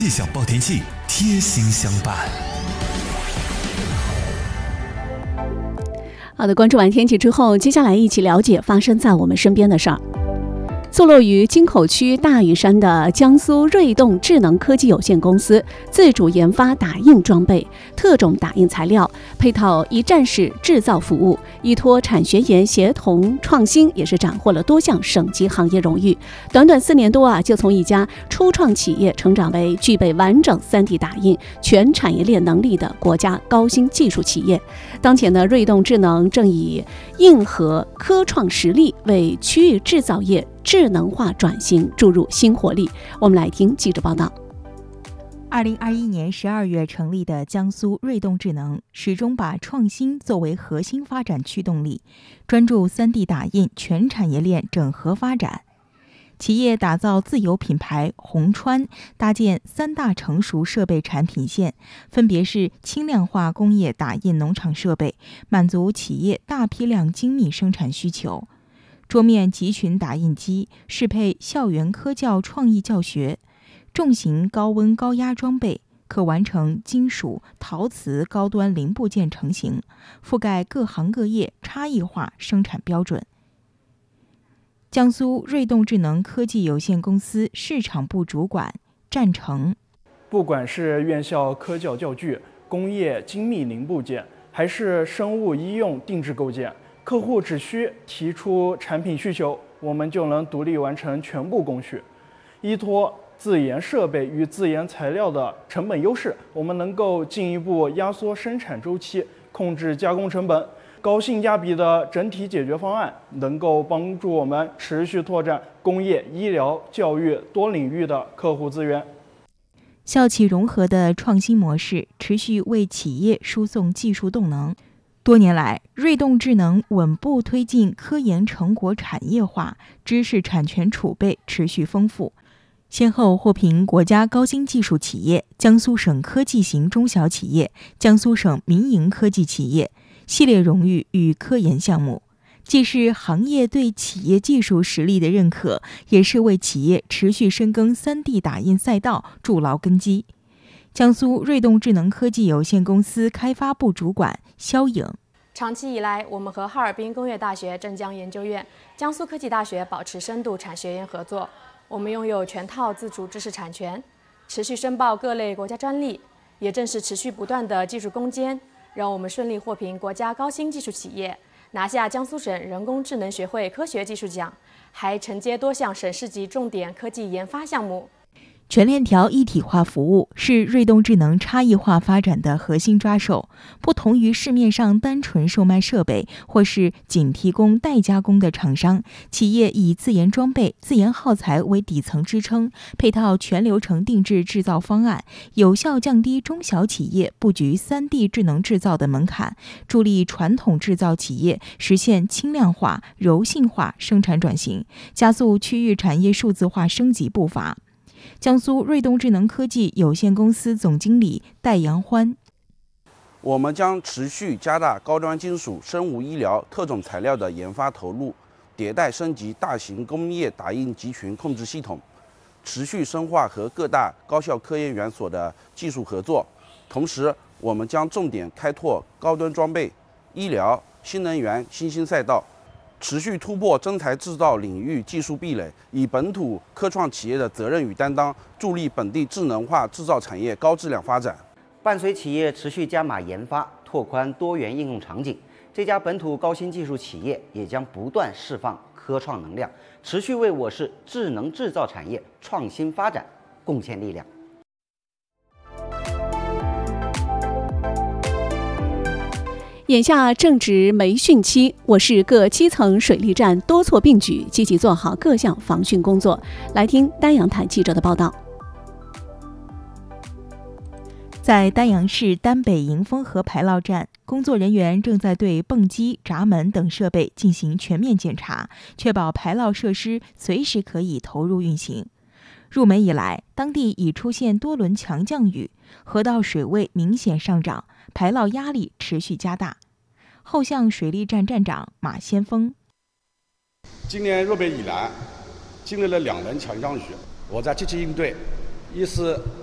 气象报天气，贴心相伴。 好的，关注完天气之后，接下来一起了解发生在我们身边的事儿。坐落于京口区大屿山的江苏锐动智能科技有限公司自主研发打印装备、特种打印材料，配套一站式制造服务，依托产学研协同创新，也是斩获了多项省级行业荣誉。短短4年多就从一家初创企业成长为具备完整3D 打印全产业链能力的国家高新技术企业。当前呢，锐动智能正以硬核科创实力为区域制造业智能化转型注入新活力。我们来听记者报道。 2021年12月成立的江苏锐动智能，始终把创新作为核心发展驱动力，专注3D 打印全产业链整合发展。企业打造自有品牌红川，搭建3大成熟设备产品线，分别是轻量化工业打印农场设备，满足企业大批量精密生产需求；桌面集群打印机，适配校园科教创意教学；重型高温高压装备，可完成金属、陶瓷高端零部件成型，覆盖各行各业差异化生产标准。江苏锐动智能科技有限公司市场部主管战成： 不管是院校科教教具、工业精密零部件，还是生物医用定制构件，客户只需提出产品需求，我们就能独立完成全部工序。依托自研设备与自研材料的成本优势，我们能够进一步压缩生产周期，控制加工成本。高性价比的整体解决方案，能够帮助我们持续拓展工业、医疗、教育多领域的客户资源。 校企融合的创新模式，持续为企业输送技术动能。多年来，锐动智能稳步推进科研成果产业化，知识产权储备持续丰富，先后获评国家高新技术企业、江苏省科技型中小企业、江苏省民营科技企业系列荣誉与科研项目，既是行业对企业技术实力的认可，也是为企业持续深耕3D 打印赛道筑牢根基。江苏锐动智能科技有限公司开发部主管肖颖： 长期以来，我们和哈尔滨工业大学镇江研究院、江苏科技大学保持深度产学研合作，我们拥有全套自主知识产权，持续申报各类国家专利，也正是持续不断的技术攻坚，让我们顺利获评国家高新技术企业，拿下江苏省人工智能学会科学技术奖，还承接多项省市级重点科技研发项目。 全链条一体化服务是锐动智能差异化发展的核心抓手。不同于市面上单纯售卖设备或是仅提供代加工的厂商，企业以自研装备、自研耗材为底层支撑，配套全流程定制制造方案，有效降低中小企业布局3D 智能制造的门槛，助力传统制造企业实现轻量化、柔性化生产转型，加速区域产业数字化升级步伐。江苏锐动智能科技有限公司总经理戴阳欢： 我们将持续加大高端金属、生物医疗、特种材料的研发投入，迭代升级大型工业打印集群控制系统，持续深化和各大高校科研院所的技术合作。同时，我们将重点开拓高端装备、医疗、新能源新兴赛道，持续突破真材制造领域技术壁垒，以本土科创企业的责任与担当，助力本地智能化制造产业高质量发展。 伴随企业持续加码研发，拓宽多元应用场景，这家本土高新技术企业也将不断释放科创能量，持续为我市智能制造产业创新发展贡献力量。 眼下正值梅汛期，我市各基层水利站多措并举，积极做好各项防汛工作。来听丹阳台记者的报道。 在丹阳市丹北迎风河排涝站，工作人员正在对泵机、闸门等设备进行全面检查，确保排涝设施随时可以投入运行。入梅以来，当地已出现多轮强降雨，河道水位明显上涨，排涝压力持续加大。后巷水利站站长马先锋： 今年入梅以来，经历了2轮强降雨，我在积极应对，一是